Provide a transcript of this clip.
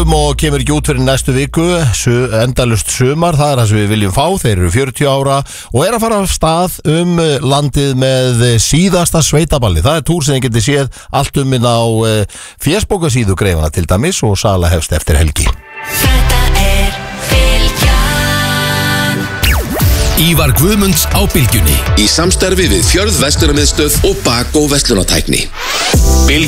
Albúm og kemur ekki út fyrir næstu viku Endalust sumar, það það sem við viljum fá. Þeir eru 40 ára og að fara af stað landið með síðasta sveitaballi. Það túr sem þið getið séð allt inn á fésbókasíðu Greifana til dæmis og sala hefst eftir helgi. Þetta Bylgjan. Ívar Guðmunds á Bylgjunni í samstarfi við Fjörð Verslunarmiðstöð og Bakó Verslunartækni.